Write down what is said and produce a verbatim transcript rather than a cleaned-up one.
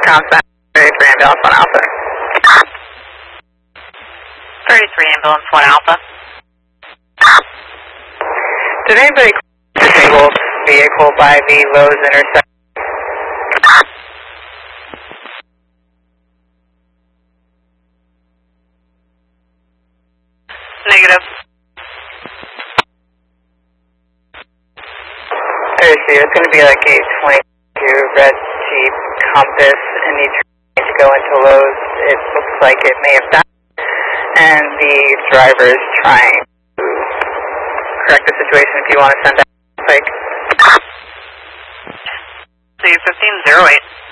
Contact thirty-three ambulance one Alpha. thirty-three ambulance one Alpha. Did anybody disable vehicle by the Lowe's intersection? Negative. I see, it's going to be like a twenty-two red Jeep Compass, and you need to go into Lowe's. It looks like it may have died, and the driver is trying to correct the situation. If you want to send that, like C fifteen zero eight.